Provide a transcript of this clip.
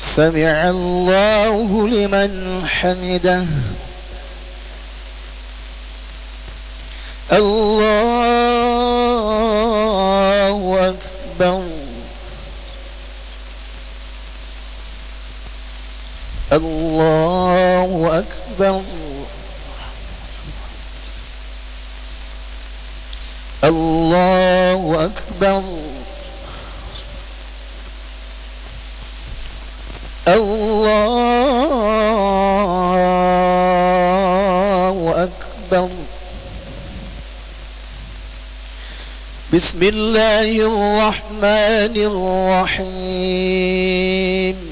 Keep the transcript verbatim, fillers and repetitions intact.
سمع الله لمن حمده. الله أكبر. الله أكبر. الله أكبر. الله أكبر. بسم الله الرحمن الرحيم.